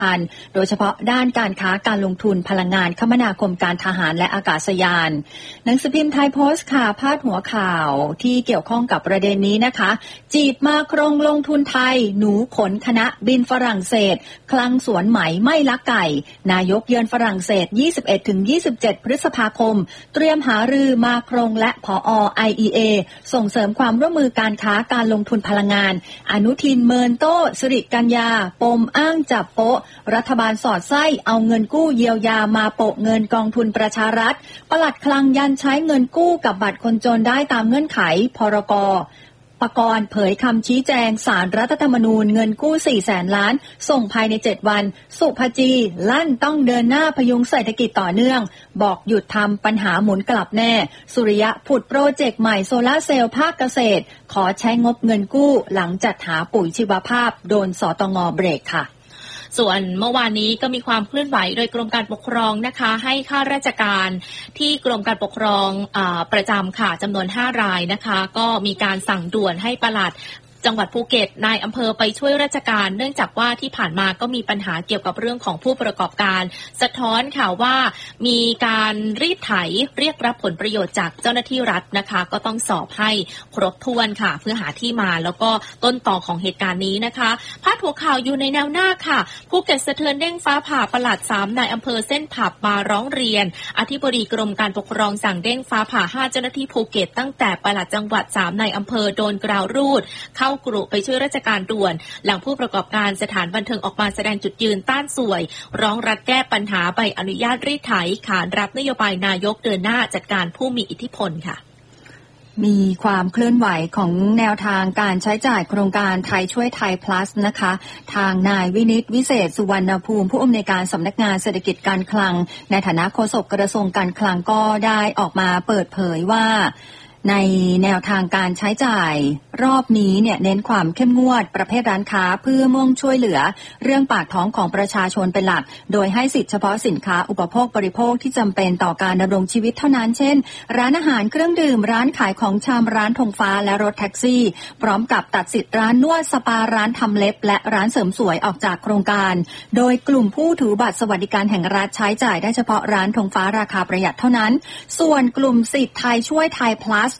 พันธ์โดยเฉพาะด้านการค้าการลงทุนพลังงานคมนาคมการทหารและอากาศยานหนังสือพิมพ์ไทยโพสต์ค่ะพาดหัวข่าวที่เกี่ยวข้องกับประเด็นนี้นะคะจีบมาครงลงทุนไทยหนูขนคณะบินฝรั่งเศสคลังสวนไหมไม่ลักไก่นายกเยือนฝรั่งเศส 21-27 พฤษภาคมเตรียมหารือมาครงและผอ. IEA ส่งเสริมความร่วมมือการค้าการลงทุนพลังงานอนุทินเมินโต้สิริกัญญาปมอ้างจับโป๊ะรัฐบาลสอดไส้เอาเงินกู้เยียวยามาโปะเงินกองทุนประชารัฐปลัดคลังยันใช้เงินกู้กับบัตรคนจนได้ตามเงื่อนไขพรก.ปกรณ์เผยคำชี้แจงศาลรัฐธรรมนูญเงินกู้ 400,000 ล้านส่งภายใน7วันสุภจีลั่นต้องเดินหน้าพยุงเศรษฐกิจต่อเนื่องบอกหยุดทำปัญหาหมุนกลับแน่สุริยะผุดโปรเจกต์ใหม่โซลาร์เซลล์ภาคเกษตรขอใช้งบเงินกู้หลังจัดหาปุ๋ยชีวภาพโดนสตง.เบรกค่ะส่วนเมื่อวานนี้ก็มีความเคลื่อนไหวโดยกรมการปกครองนะคะให้ข้าราชการที่กรมการปกครองประจำค่ะจำนวน5รายนะคะก็มีการสั่งด่วนให้ปลัดจังหวัดภูเก็ตนายอำเภอไปช่วยราชการเนื่องจากว่าที่ผ่านมาก็มีปัญหาเกี่ยวกับเรื่องของผู้ประกอบการสะท้อนค่ะว่ามีการรีดไถเรียกรับผลประโยชน์จากเจ้าหน้าที่รัฐนะคะก็ต้องสอบให้ครบถ้วนค่ะเพื่อหาที่มาแล้วก็ต้นตอของเหตุการณ์นี้นะคะพาดหัวข่าวอยู่ในแนวหน้าค่ะภูเก็ตสะเทือนเด้งฟ้าผ่าปลัด3นายอำเภอเส้นผับมาร้องเรียนอธิบดีกรมการปกครองสั่งเด้งฟ้าผ่า5เจ้าหน้าที่ภูเก็ตตั้งแต่ปลัดจังหวัด3นายอำเภอโดนกราวรูดเข้ากรุไปช่วยราชการด่วนหลังผู้ประกอบการสถานบันเทิงออกมาแสดงจุดยืนต้านสวยร้องรัฐแก้ปัญหาใบอนุญาตรีดไถขานรับนโยบายนายกเดินหน้าจัดการผู้มีอิทธิพลค่ะมีความเคลื่อนไหวของแนวทางการใช้จ่ายโครงการไทยช่วยไทย plus นะคะทางนายวินิตวิเศษสุวรรณภูมิผู้อำนวยการสำนักงานเศรษฐกิจการคลังในฐานะโฆษกกระทรวงการคลังก็ได้ออกมาเปิดเผยว่าในแนวทางการใช้จ่ายรอบนี้เนี่ยเน้นความเข้มงวดประเภทร้านค้าเพื่อมุ่งช่วยเหลือเรื่องปากท้องของประชาชนเป็นหลักโดยให้สิทธิเฉพาะสินค้าอุปโภคบริโภคที่จำเป็นต่อการดำรงชีวิตเท่านั้นเช่นร้านอาหารเครื่องดื่มร้านขายของชำร้านธงฟ้าและรถแท็กซี่พร้อมกับตัดสิทธิ์ร้านนวดสปาร้านทำเล็บและร้านเสริมสวยออกจากโครงการโดยกลุ่มผู้ถือบัตรสวัสดิการแห่งรัฐใช้จ่ายได้เฉพาะร้านธงฟ้าราคาประหยัดเท่านั้นส่วนกลุ่มสิทธิ์ไทยช่วยไทย plus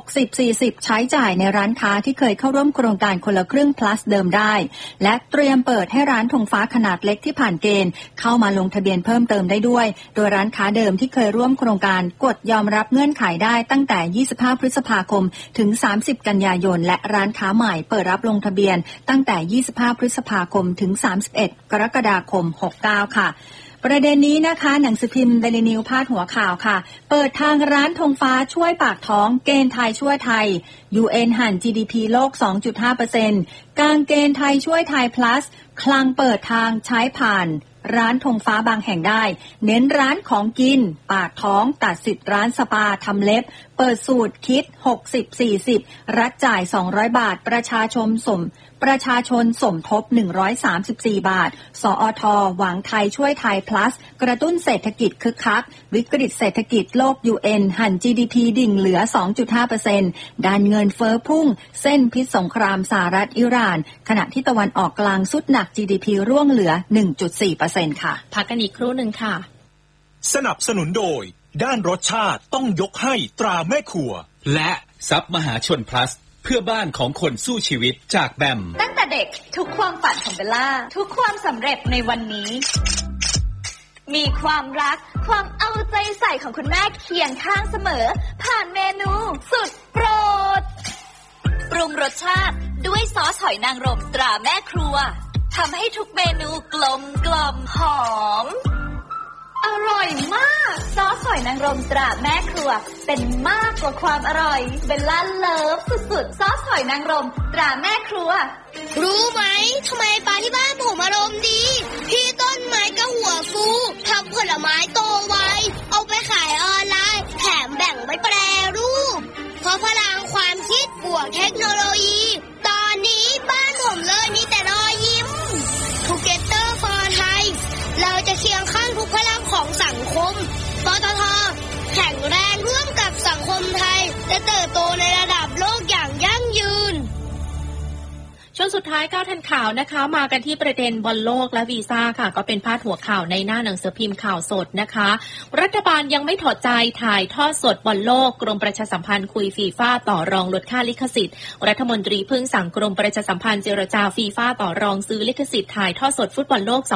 60-40 ใช้จ่ายในร้านค้าที่เคยเข้าร่วมโครงการคนละครึ่ง plus เดิมได้และเตรียมเปิดให้ร้านธงฟ้าขนาดเล็กที่ผ่านเกณฑ์เข้ามาลงทะเบียนเพิ่มเติมได้ด้วยโดยร้านค้าเดิมที่เคยร่วมโครงการกดยอมรับเงื่อนไขได้ตั้งแต่25พฤษภาคมถึง30กันยายนและร้านค้าใหม่เปิดรับลงทะเบียนตั้งแต่25พฤษภาคมถึง31กรกฎาคม69ค่ะประเด็นนี้นะคะหนังสือพิมพ์เดลินิวพาดหัวข่าวค่ะเปิดทางร้านธงฟ้าช่วยปากท้องเกณฑ์ไทยช่วยไทย UN หั่น GDP โลก 2.5% กางเกณฑ์ไทยช่วยไทย plus คลังเปิดทางใช้ผ่านร้านธงฟ้าบางแห่งได้เน้นร้านของกินปากท้องตัดสิทธิ์ร้านสปาทำเล็บเปิดสูตรคิด 60-40 รัฐจ่าย200 บาทประชาชนสมทบ134 บาทสอท.หวังไทยช่วยไทย plus กระตุ้นเศรษฐกิจคึกคักวิกฤตเศรษฐกิจโลก UN หั่น GDP ดิ่งเหลือ 2.5% ด้านเงินเฟ้อพุ่งเส้นพิษสงครามสหรัฐอิหร่านขณะที่ตะวันออกกลางสุดหนัก GDP ร่วงเหลือ 1.4% ค่ะพักกันอีกครู่หนึ่งค่ะสนับสนุนโดยด้านรสชาติต้องยกให้ตราแม่ครัวและซับมหาชน plusเพื่อบ้านของคนสู้ชีวิตจากแบมตั้งแต่เด็กทุกความฝันของเบลล่าทุกความสำเร็จในวันนี้มีความรักความเอาใจใส่ของคุณแม่เคียงข้างเสมอผ่านเมนูสุดโปรดปรุงรสชาติด้วยซอสหอยนางรมตราแม่ครัวทำให้ทุกเมนูกลมกล่อมหอมอร่อยมากซอสหอยนางรมตราแม่ครัวเป็นมากกว่าความอร่อยเบลล่าเลิฟสุดๆซอสหอยนางรมตราแม่ครัวรู้ไหมทำไมปลาที่บ้านผมอารมณ์ดีพี่ต้นไม้ก็หัวฟูทำผลไม้โตไวเอาไปขายออนไลน์แถมแบ่งไปแปรรูปเพราะพลังความคิดบวกเทคโนโลยีตอนนี้บ้านผมเลยมีแต่รอยยิ้มTogether for Thai เราจะเคียงข้างทุกพลังของสังคมปตท.แข็งแรงร่วมกับสังคมไทยและเติบโตในระดับโลกอย่างยั่งยืนช่วงสุดท้ายก้าวทันข่าวนะคะมากันที่ประเด็นบอลโลกและวีซ่าค่ะก็เป็นพาดหัวข่าวในหน้าหนังสือพิมพ์ข่าวสดนะคะรัฐบาลยังไม่ถอดใจถ่ายทอดสดบอลโลกกรมประชาสัมพันธ์คุยฟีฟ่าต่อรองลดค่าลิขสิทธิ์รัฐมนตรีพึ่งสั่งกรมประชาสัมพันธ์เจรจาฟีฟ่าต่อรองซื้อลิขสิทธิ์ถ่ายทอดสดฟุตบอลโลก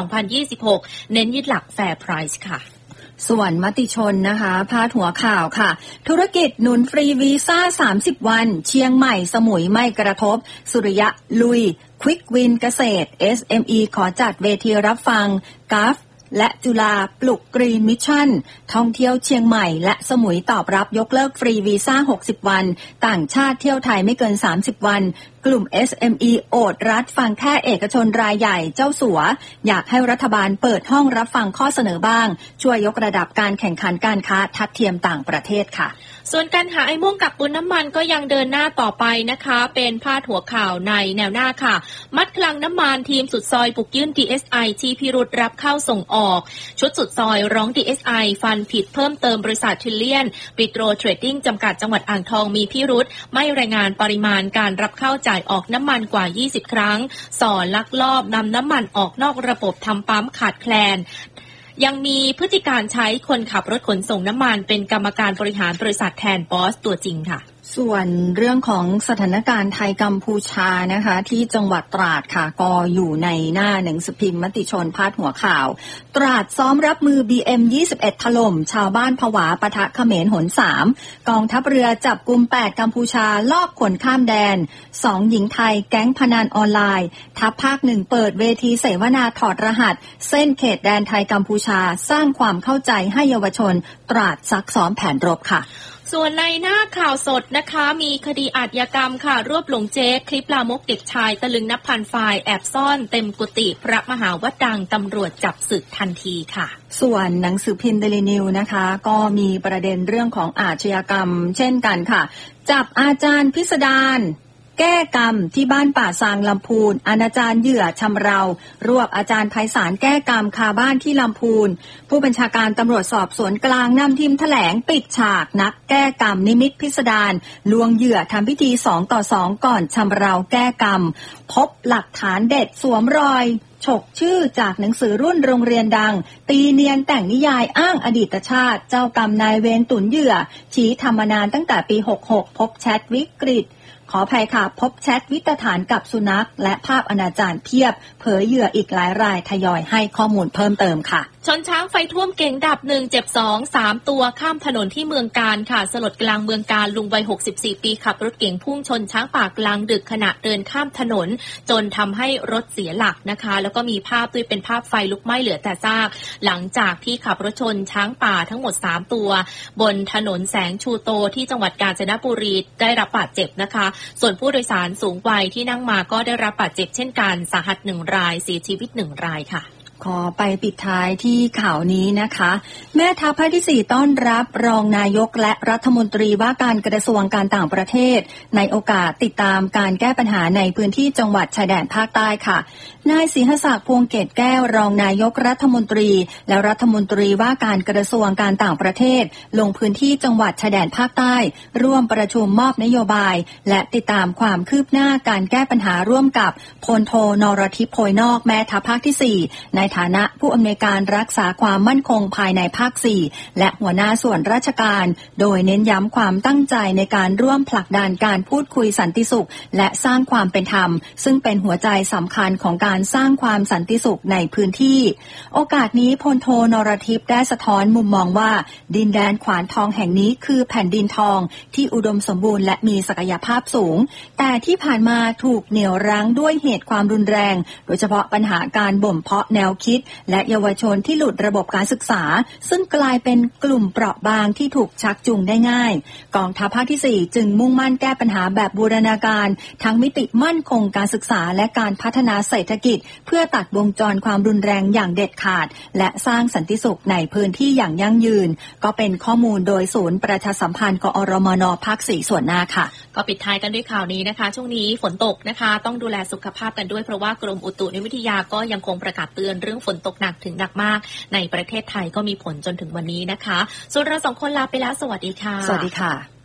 2026 เน้นยึดหลักแฟร์ไพรซ์ค่ะส่วนมติชนนะคะพาดหัวข่าวค่ะธุรกิจหนุนฟรีวีซ่า30วันเชียงใหม่สมุยไม่กระทบสุริยะลุยควิกวินเกษตร SME ขอจัดเวทีรับฟังกราฟและจุฬาปลุกกรีนมิชชั่นท่องเที่ยวเชียงใหม่และสมุยตอบรับยกเลิกฟรีวีซ่า60วันต่างชาติเที่ยวไทยไม่เกิน30วันกลุ่ม SME โอดรัฐฟังแค่เอกชนรายใหญ่เจ้าสัวอยากให้รัฐบาลเปิดห้องรับฟังข้อเสนอบ้างช่วยยกระดับการแข่งขันการค้าทัดเทียมต่างประเทศค่ะส่วนการหาไอ้ม่วงกักตุนน้ำมันก็ยังเดินหน้าต่อไปนะคะเป็นพาดหัวข่าวในแนวหน้าค่ะมัดคลังน้ำมันทีมสุดซอยบุกยื่น DSI ชี้พิรุธรับเข้าส่งออกชุดสุดซอยร้อง DSI ฟันผิดเพิ่มเติมบริษัททิลเลียนปิโตรเทรดดิ้งจำกัดจังหวัดอ่างทองมีพิรุธไม่รายงานปริมาณการรับเข้าจ่ายออกน้ำมันกว่า20ครั้งส่อลักลอบนำน้ำมันออกนอกระบบทำปั๊มขาดแคลนยังมีพฤติการใช้คนขับรถขนส่งน้ำมันเป็นกรรมการบริหารบริษัทแทนบอสตัวจริงค่ะส่วนเรื่องของสถานการณ์ไทยกัมพูชานะคะที่จังหวัดตราดค่ะก็อยู่ในหน้าหนังสือพิมพ์มติชนพาดหัวข่าวตราดซ้อมรับมือ BM21 ถล่มชาวบ้านผวาปะทะเขมรหน3กองทัพเรือจับกุม8กัมพูชาลอบขนข้ามแดน2หญิงไทยแก๊งพนันออนไลน์ทัพภาค1เปิดเวทีเสวนาถอดรหัสเส้นเขตแดนไทยกัมพูชาสร้างความเข้าใจให้เยาวชนตราดซักซ้อมแผนรบค่ะส่วนในหน้าข่าวสดนะคะมีคดีอาชญากรรมค่ะรวบหลงเจ๊คลิปลามกเด็กชายตะลึงนับพันไฟล์แอบซ่อนเต็มกุฏิพระมหาวัดดังตำรวจจับสึกทันทีค่ะส่วนหนังสือพิมพ์เดลินิวนะคะก็มีประเด็นเรื่องของอาชญากรรมเช่นกันค่ะจับอาจารย์พิสดารแก้กรรมที่บ้านป่าซางลำพูนอนาจารเหยื่อชำเรารวบอาจารย์ไพศาลแก้กรรมคาบ้านที่ลำพูนผู้บัญชาการตำรวจสอบสวนกลางนำทีมแถลงปิดฉากนักแก้กรรมนิมิตพิสดารลวงเหยื่อทำพิธี2 ต่อ 2ก่อนชำเราแก้กรรมพบหลักฐานเด็ดสวมรอยฉกชื่อจากหนังสือรุ่นโรงเรียนดังตีเนียนแต่งนิยายอ้างอดีตชาติเจ้ากรรมนายเวรตุนเหยื่อชี้ทำมานานตั้งแต่ปี66พบแชทวิกฤตขออภัยค่ะพบแชทวิตฐานกับสุนัขและภาพอนาจารเพียบเผยเหยื่ออีกหลายรายทยอยให้ข้อมูลเพิ่มเติมค่ะชนช้างไฟท่วมเก่งดับ1เจ็บ2 3ตัวข้ามถนนที่เมืองกาญค่ะสลดกลางเมืองกาญลุงวัย64ปีขับรถเก๋งพุ่งชนช้างป่ากลางดึกขณะเดินข้ามถนนจนทำให้รถเสียหลักนะคะแล้วก็มีภาพด้วยเป็นภาพไฟลุกไหม้เหลือแต่ซากหลังจากที่ขับรถชนช้างป่าทั้งหมด3ตัวบนถนนแสงชูโตที่จังหวัดกาญจนบุรีได้รับบาดเจ็บนะคะส่วนผู้โดยสารสูงวัยที่นั่งมาก็ได้รับบาดเจ็บเช่นกันสาหัส1รายเสียชีวิต1รายค่ะขอไปปิดท้ายที่ข่าวนี้นะคะแม่ทัพภาคที่4ต้อนรับรองนายกและรัฐมนตรีว่าการกระทรวงการต่างประเทศในโอกาสติดตามการแก้ปัญหาในพื้นที่จังหวัดชายแดนภาคใต้ค่ะนายศรีหศักดิ์พวงเกตแก้วรองนายกรัฐมนตรีและรัฐมนตรีว่าการกระทรวงการต่างประเทศลงพื้นที่จังหวัดชายแดนภาคใต้ร่วมประชุมมอบนโยบายและติดตามความคืบหน้าการแก้ปัญหาร่วมกับพลโทนรทิพย์โพยนอกแม่ทัพภาคที่4ในฐานะผู้อำนวยการรักษาความมั่นคงภายในภาค4และหัวหน้าส่วนราชการโดยเน้นย้ำความตั้งใจในการร่วมผลักดันการพูดคุยสันติสุขและสร้างความเป็นธรรมซึ่งเป็นหัวใจสำคัญของการสร้างความสันติสุขในพื้นที่โอกาสนี้พลโทนรทิพย์ได้สะท้อนมุมมองว่าดินแดนขวานทองแห่งนี้คือแผ่นดินทองที่อุดมสมบูรณ์และมีศักยภาพสูงแต่ที่ผ่านมาถูกเหนี่ยวรั้งด้วยเหตุความรุนแรงโดยเฉพาะปัญหาการบ่มเพาะแนวคิดและเยาวชนที่หลุดระบบการศึกษาซึ่งกลายเป็นกลุ่มเปราะบางที่ถูกชักจูงได้ง่ายกองทัพภาคที่4จึงมุ่งมั่นแก้ปัญหาแบบบูรณาการทั้งมิติมั่นคงการศึกษาและการพัฒนาเศรษฐกิจเพื่อตัดวงจรความรุนแรงอย่างเด็ดขาดและสร้างสันติสุขในพื้นที่อย่างยั่งยืนก็เป็นข้อมูลโดยศูนย์ประชาสัมพันธ์กอรมน.ภาค4ส่วนหน้าค่ะก็ปิดท้ายกันด้วยข่าวนี้นะคะช่วงนี้ฝนตกนะคะต้องดูแลสุขภาพกันด้วยเพราะว่ากรมอุตุนิยมวิทยาก็ยังคงประกาศเตือนเรื่องฝนตกหนักถึงหนักมากในประเทศไทยก็มีผลจนถึงวันนี้นะคะส่วนเรา2คนลาไปแล้วสวัสดีค่ะสวัสดีค่ะ